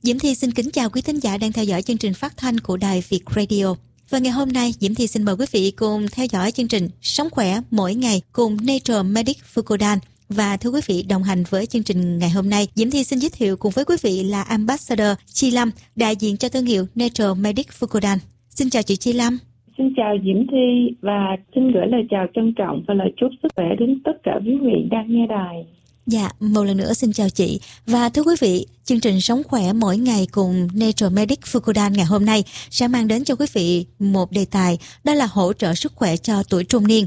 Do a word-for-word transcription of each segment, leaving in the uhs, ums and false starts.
Diễm Thi xin kính chào quý thính giả đang theo dõi chương trình phát thanh của Đài Việt Radio. Và ngày hôm nay, Diễm Thi xin mời quý vị cùng theo dõi chương trình Sống khỏe mỗi ngày cùng Nature Medic Fucodan. Và thưa quý vị, đồng hành với chương trình ngày hôm nay, Diễm Thi xin giới thiệu cùng với quý vị là Ambassador Chi Lâm, đại diện cho thương hiệu Nature Medic Fucodan. Xin chào chị Chi Lâm. Xin chào Diễm Thi và xin gửi lời chào trân trọng và lời chúc sức khỏe đến tất cả quý vị đang nghe đài. Dạ, một lần nữa xin chào chị. Và thưa quý vị, chương trình Sống khỏe mỗi ngày cùng Nature Medic Fucodan ngày hôm nay sẽ mang đến cho quý vị một đề tài, đó là hỗ trợ sức khỏe cho tuổi trung niên.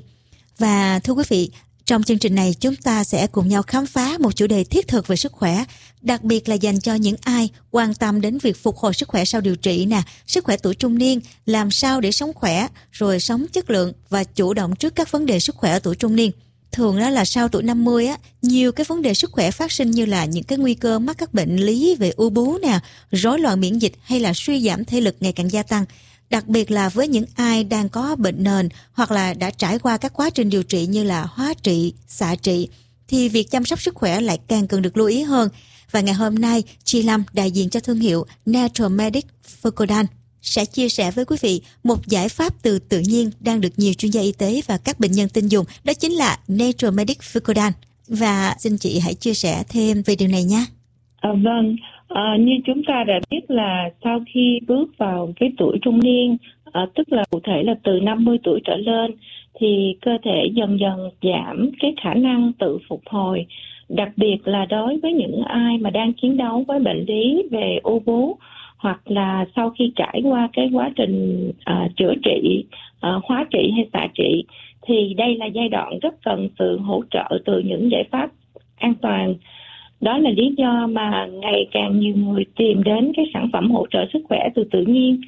Và thưa quý vị, trong chương trình này chúng ta sẽ cùng nhau khám phá một chủ đề thiết thực về sức khỏe, đặc biệt là dành cho những ai quan tâm đến việc phục hồi sức khỏe sau điều trị nè, sức khỏe tuổi trung niên, làm sao để sống khỏe, rồi sống chất lượng và chủ động trước các vấn đề sức khỏe ở tuổi trung niên. Thường đó là sau tuổi năm mươi á, nhiều cái vấn đề sức khỏe phát sinh như là những cái nguy cơ mắc các bệnh lý về u bú nè, rối loạn miễn dịch hay là suy giảm thể lực ngày càng gia tăng. Đặc biệt là với những ai đang có bệnh nền hoặc là đã trải qua các quá trình điều trị như là hóa trị, xạ trị, thì việc chăm sóc sức khỏe lại càng cần được lưu ý hơn. Và ngày hôm nay, Chi Lâm, đại diện cho thương hiệu Nature Medic Fucodan, sẽ chia sẻ với quý vị một giải pháp từ tự nhiên đang được nhiều chuyên gia y tế và các bệnh nhân tin dùng, đó chính là Nature Medic Fucodan. Và xin chị hãy chia sẻ thêm về điều này nhé. À, vâng, à, như chúng ta đã biết là sau khi bước vào cái tuổi trung niên, à, tức là cụ thể là từ năm mươi tuổi trở lên, thì cơ thể dần dần giảm cái khả năng tự phục hồi, đặc biệt là đối với những ai mà đang chiến đấu với bệnh lý về u vú, hoặc là sau khi trải qua cái quá trình uh, chữa trị, uh, hóa trị hay xạ trị, thì đây là giai đoạn rất cần sự hỗ trợ từ những giải pháp an toàn. Đó là lý do mà ngày càng nhiều người tìm đến cái sản phẩm hỗ trợ sức khỏe từ tự nhiên.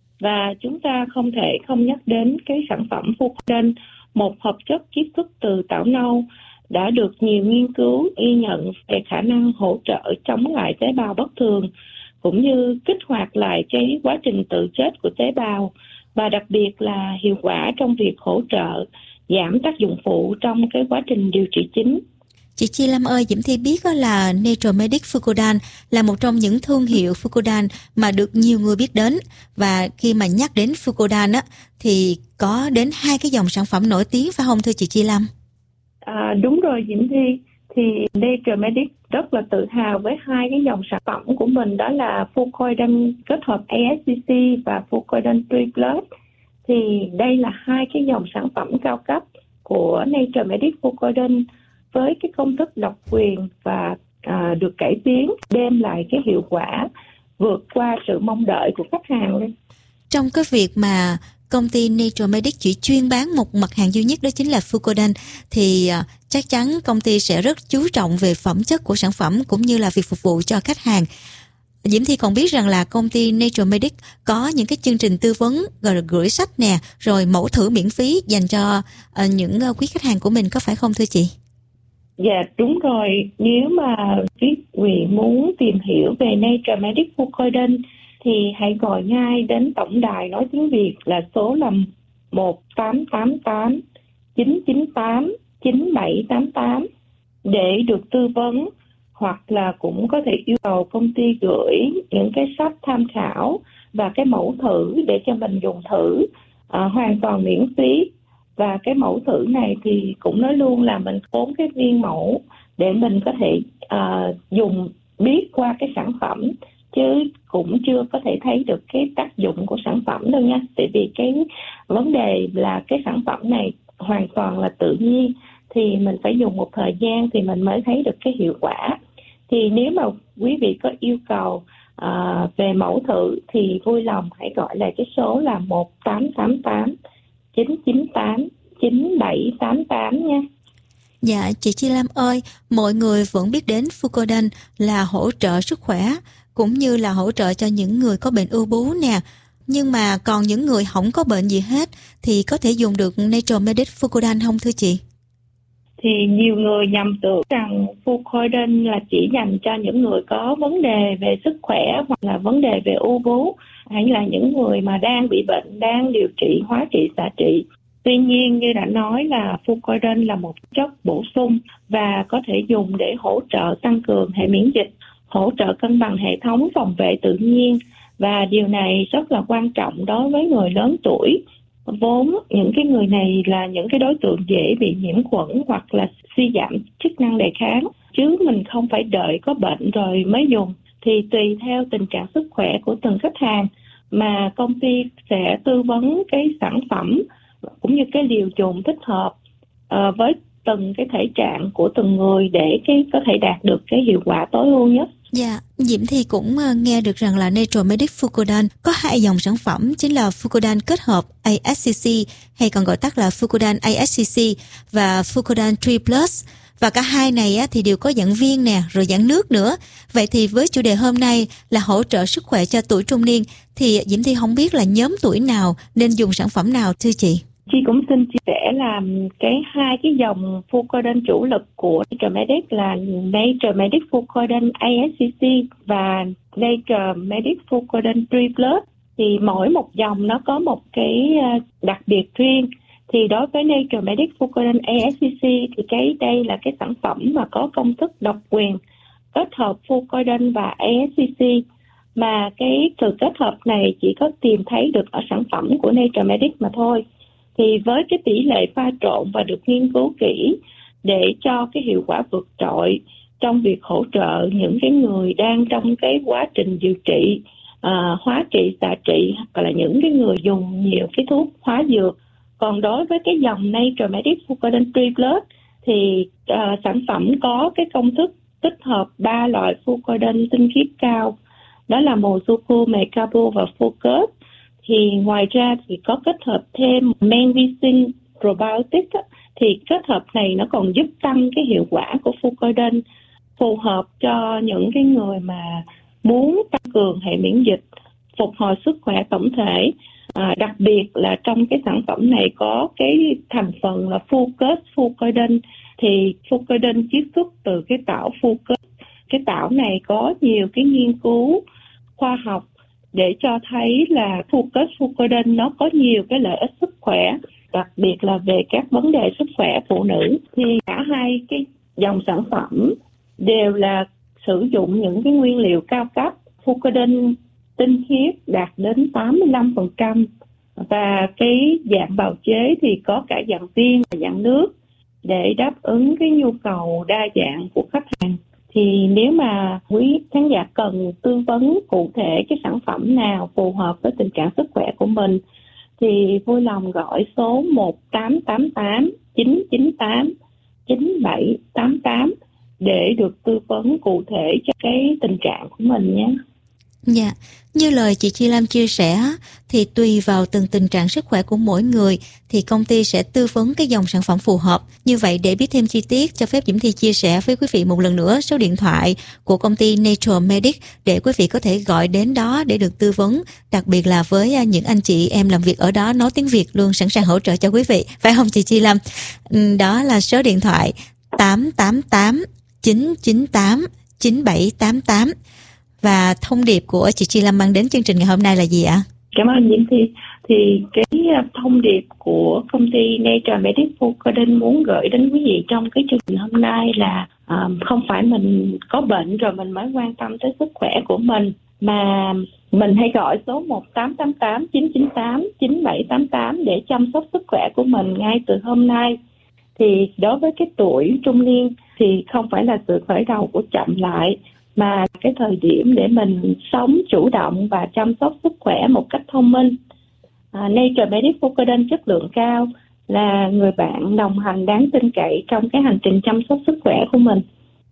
Và chúng ta không thể không nhắc đến cái sản phẩm Fucodan, một hợp chất chiết xuất từ tảo nâu, đã được nhiều nghiên cứu ghi nhận về khả năng hỗ trợ chống lại tế bào bất thường, cũng như kích hoạt lại cái quá trình tự chết của tế bào, và đặc biệt là hiệu quả trong việc hỗ trợ giảm tác dụng phụ trong cái quá trình điều trị chính. Chị Chi Lâm ơi, Diễm Thi biết là Nature Medic Fucodan là một trong những thương hiệu Fucodan mà được nhiều người biết đến. Và khi mà nhắc đến Fucodan á, thì có đến hai cái dòng sản phẩm nổi tiếng phải không thưa chị Chi Lâm? À, đúng rồi Diễm Thi. Thì Nature Medic rất là tự hào với hai cái dòng sản phẩm của mình, đó là Fucodan kết hợp a ét xê xê và Fucodan ba Plus. Thì đây là hai cái dòng sản phẩm cao cấp của Nature Medic Fucodan với cái công thức độc quyền và à, được cải tiến, đem lại cái hiệu quả vượt qua sự mong đợi của khách hàng lên. Trong cái việc mà công ty Nature Medic chỉ chuyên bán một mặt hàng duy nhất, đó chính là Fucodan, thì uh, chắc chắn công ty sẽ rất chú trọng về phẩm chất của sản phẩm cũng như là việc phục vụ cho khách hàng. Diễm Thi còn biết rằng là công ty Nature Medic có những cái chương trình tư vấn, rồi gửi sách nè, rồi mẫu thử miễn phí dành cho uh, những uh, quý khách hàng của mình, có phải không thưa chị? Dạ đúng rồi, nếu mà quý vị muốn tìm hiểu về Nature Medic Fucodan thì hãy gọi ngay đến tổng đài nói tiếng Việt là số là một tám tám tám chín chín tám chín bảy tám tám để được tư vấn, hoặc là cũng có thể yêu cầu công ty gửi những cái sách tham khảo và cái mẫu thử để cho mình dùng thử à, hoàn toàn miễn phí. Và cái mẫu thử này thì cũng nói luôn là mình bốn cái viên mẫu để mình có thể uh, dùng biết qua cái sản phẩm, chứ cũng chưa có thể thấy được cái tác dụng của sản phẩm đâu nha. Tại vì cái vấn đề là cái sản phẩm này hoàn toàn là tự nhiên, thì mình phải dùng một thời gian thì mình mới thấy được cái hiệu quả. Thì nếu mà quý vị có yêu cầu uh, về mẫu thử thì vui lòng hãy gọi lại cái số là một tám tám tám chín chín tám chín bảy tám tám nha. Dạ, chị Chi Lâm ơi, mọi người vẫn biết đến Fucodan là hỗ trợ sức khỏe cũng như là hỗ trợ cho những người có bệnh ưu bú nè. Nhưng mà còn những người không có bệnh gì hết thì có thể dùng được Nature Medic Fucodan không thưa chị? Thì nhiều người nhầm tưởng rằng Fucodan là chỉ dành cho những người có vấn đề về sức khỏe hoặc là vấn đề về ưu bú, hay là những người mà đang bị bệnh, đang điều trị, hóa trị, xạ trị. Tuy nhiên, như đã nói là Fucodan là một chất bổ sung và có thể dùng để hỗ trợ tăng cường hệ miễn dịch, hỗ trợ cân bằng hệ thống phòng vệ tự nhiên, và điều này rất là quan trọng đối với người lớn tuổi. Vốn những cái người này là những cái đối tượng dễ bị nhiễm khuẩn hoặc là suy giảm chức năng đề kháng, chứ mình không phải đợi có bệnh rồi mới dùng. Thì tùy theo tình trạng sức khỏe của từng khách hàng mà công ty sẽ tư vấn cái sản phẩm cũng như cái liều dùng thích hợp uh, với từng cái thể trạng của từng người để cái có thể đạt được cái hiệu quả tối ưu nhất. Dạ, Diễm Thi cũng nghe được rằng là Naturomedic Fucodan có hai dòng sản phẩm, chính là Fucodan kết hợp a ét xê xê hay còn gọi tắt là Fucodan a ét xê xê và Fucodan ba Plus. Và cả hai này á, thì đều có dạng viên nè, rồi dạng nước nữa. Vậy thì với chủ đề hôm nay là hỗ trợ sức khỏe cho tuổi trung niên, thì Diễm Thi không biết là nhóm tuổi nào nên dùng sản phẩm nào thưa chị? Chị cũng xin chia sẻ là cái hai cái dòng Fucodan chủ lực của Naturomedic là Naturomedic Fucodan a ét xê xê và Naturomedic Fucodan ba Plus. Thì mỗi một dòng nó có một cái đặc biệt riêng. Thì đối với Naturomedic Fucodan a ét xê xê thì cái đây là cái sản phẩm mà có công thức độc quyền kết hợp Fucodan và a ét xê xê, mà cái sự kết hợp này chỉ có tìm thấy được ở sản phẩm của Naturomedic mà thôi. Thì với cái tỷ lệ pha trộn và được nghiên cứu kỹ để cho cái hiệu quả vượt trội trong việc hỗ trợ những cái người đang trong cái quá trình điều trị, à, hóa trị, xạ trị, hoặc là những cái người dùng nhiều cái thuốc hóa dược. Còn đối với cái dòng Naturomedic Fucodan ba Plus thì uh, sản phẩm có cái công thức tích hợp ba loại Fucodan tinh khiết cao, đó là Mozuku, Mecabu và Focus. Thì ngoài ra thì có kết hợp thêm men vi sinh probiotic á, thì kết hợp này nó còn giúp tăng cái hiệu quả của Fucodan, phù hợp cho những cái người mà muốn tăng cường hệ miễn dịch, phục hồi sức khỏe tổng thể. À, đặc biệt là trong cái sản phẩm này có cái thành phần là Focus Fucodan, thì Fucodan chiết xuất từ cái tảo Focus. Cái tảo này có nhiều cái nghiên cứu khoa học để cho thấy là Focus Fucodan nó có nhiều cái lợi ích sức khỏe, đặc biệt là về các vấn đề sức khỏe phụ nữ. Thì cả hai cái dòng sản phẩm đều là sử dụng những cái nguyên liệu cao cấp. Fucodan tinh khiết đạt đến tám mươi lăm phần trăm, và cái dạng bào chế thì có cả dạng viên và dạng nước để đáp ứng cái nhu cầu đa dạng của khách hàng. Thì nếu mà quý khán giả cần tư vấn cụ thể cái sản phẩm nào phù hợp với tình trạng sức khỏe của mình thì vui lòng gọi số một tám tám tám chín chín tám chín bảy tám tám để được tư vấn cụ thể cho cái tình trạng của mình nhé. Dạ, như lời chị Chi Lam chia sẻ thì tùy vào từng tình trạng sức khỏe của mỗi người thì công ty sẽ tư vấn cái dòng sản phẩm phù hợp. Như vậy để biết thêm chi tiết, cho phép Diễm Thi chia sẻ với quý vị một lần nữa số điện thoại của công ty Naturomedic để quý vị có thể gọi đến đó để được tư vấn, đặc biệt là với những anh chị em làm việc ở đó nói tiếng Việt luôn sẵn sàng hỗ trợ cho quý vị. Phải không chị Chi Lam? Đó là số điện thoại tám tám tám chín chín tám chín bảy tám tám. Và thông điệp của chị Chi Lam mang đến chương trình ngày hôm nay là gì ạ? Cảm ơn Diễm Thi. Thì cái thông điệp của công ty Naturomedic Fucodan muốn gửi đến quý vị trong cái chương trình hôm nay là um, không phải mình có bệnh rồi mình mới quan tâm tới sức khỏe của mình, mà mình hãy gọi số một tám tám tám chín chín tám chín bảy tám tám để chăm sóc sức khỏe của mình ngay từ hôm nay. Thì đối với cái tuổi trung niên thì không phải là sự khởi đầu của chậm lại, mà cái thời điểm để mình sống chủ động và chăm sóc sức khỏe một cách thông minh. À, Naturomedic Fucodan chất lượng cao là người bạn đồng hành đáng tin cậy trong cái hành trình chăm sóc sức khỏe của mình.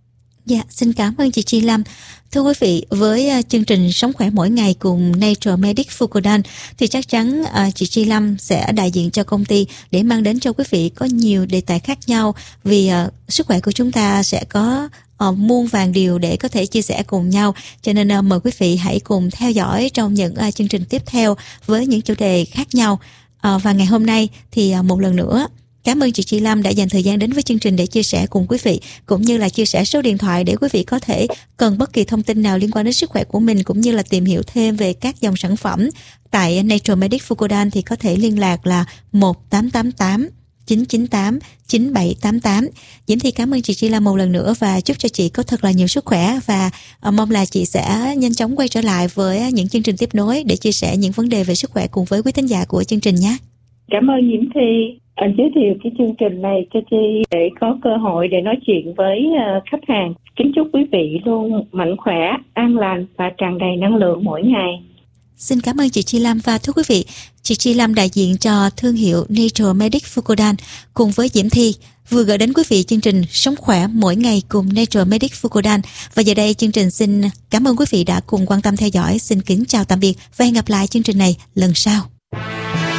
Dạ, xin cảm ơn chị Chi Lam. Thưa quý vị, với uh, chương trình Sống khỏe mỗi ngày cùng Naturomedic Fucodan thì chắc chắn uh, chị Chi Lam sẽ đại diện cho công ty để mang đến cho quý vị có nhiều đề tài khác nhau, vì uh, sức khỏe của chúng ta sẽ có uh, muôn vàn điều để có thể chia sẻ cùng nhau. Cho nên uh, mời quý vị hãy cùng theo dõi trong những uh, chương trình tiếp theo với những chủ đề khác nhau. Uh, và ngày hôm nay thì uh, một lần nữa cảm ơn chị Chi Lam đã dành thời gian đến với chương trình để chia sẻ cùng quý vị, cũng như là chia sẻ số điện thoại để quý vị có thể cần bất kỳ thông tin nào liên quan đến sức khỏe của mình, cũng như là tìm hiểu thêm về các dòng sản phẩm tại Naturomedic Fucodan thì có thể liên lạc là một tám tám tám chín chín tám chín bảy tám tám. Diễm Thi cảm ơn chị Chi Lam một lần nữa và chúc cho chị có thật là nhiều sức khỏe, và uh, mong là chị sẽ nhanh chóng quay trở lại với những chương trình tiếp nối để chia sẻ những vấn đề về sức khỏe cùng với quý thính giả của chương trình nhé. Cảm ơn Diễm Thi. Anh giới thiệu cái chương trình này cho Chi để có cơ hội để nói chuyện với uh, khách hàng. Kính chúc quý vị luôn mạnh khỏe, an lành và tràn đầy năng lượng mỗi ngày. Xin cảm ơn chị Chi Lam. Và thưa quý vị, chị Chi Lam đại diện cho thương hiệu Naturemedic Fucodan cùng với Diễm Thi vừa gửi đến quý vị chương trình Sống khỏe mỗi ngày cùng Naturemedic Fucodan. Và giờ đây chương trình xin cảm ơn quý vị đã cùng quan tâm theo dõi. Xin kính chào tạm biệt và hẹn gặp lại chương trình này lần sau.